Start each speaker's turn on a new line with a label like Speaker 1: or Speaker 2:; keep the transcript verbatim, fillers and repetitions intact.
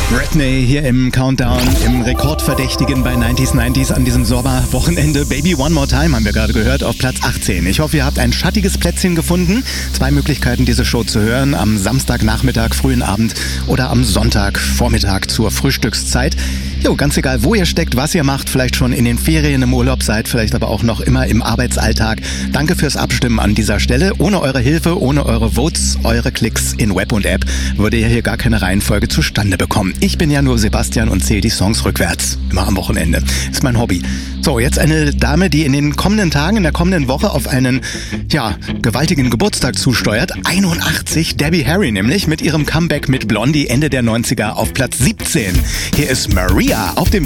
Speaker 1: Britney hier im Countdown, im Rekordverdächtigen bei neunzig neunzig an diesem Sommerwochenende. Baby One More Time haben wir gerade gehört, auf Platz achtzehn. Ich hoffe, ihr habt ein schattiges Plätzchen gefunden. Zwei Möglichkeiten, diese Show zu hören: am Samstagnachmittag, frühen Abend oder am Sonntagvormittag zur Frühstückszeit. Jo, ganz egal, wo ihr steckt, was ihr macht, vielleicht schon in den Ferien, im Urlaub seid, vielleicht aber auch noch immer im Arbeitsalltag. Danke fürs Abstimmen an dieser Stelle. Ohne eure Hilfe, ohne eure Votes, eure Klicks in Web und App würde ihr hier gar keine Reihenfolge zustande bekommen. Ich bin ja nur Sebastian und zähle die Songs rückwärts. Immer am Wochenende. Ist mein Hobby. So, jetzt eine Dame, die in den kommenden Tagen, in der kommenden Woche auf einen, ja, gewaltigen Geburtstag zusteuert. einundachtzig, Debbie Harry nämlich, mit ihrem Comeback mit Blondie Ende der neunziger auf Platz siebzehn. Hier ist Maria auf dem